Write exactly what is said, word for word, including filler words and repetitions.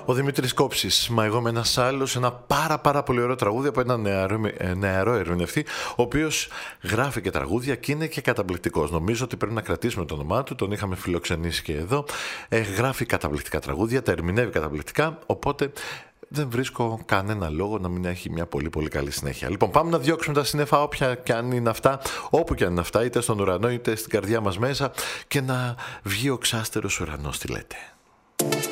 Ο Δημήτρης Κόψης, Μα εγώ με ένας άλλος, ένα πάρα πάρα πολύ ωραίο τραγούδι από έναν νεαρό, νεαρό ερμηνευτή, ο οποίος γράφει και τραγούδια και είναι και καταπληκτικός. Νομίζω ότι πρέπει να κρατήσουμε το όνομά του, τον είχαμε φιλοξενήσει και εδώ. Ε, γράφει καταπληκτικά τραγούδια, τα ερμηνεύει καταπληκτικά, οπότε δεν βρίσκω κανένα λόγο να μην έχει μια πολύ πολύ καλή συνέχεια. Λοιπόν, πάμε να διώξουμε τα σύννεφα όποια και αν είναι αυτά, όπου και αν είναι αυτά, είτε στον ουρανό είτε στην καρδιά μας μέσα, και να βγει ο ξάστερος ουρανός, τι λέτε.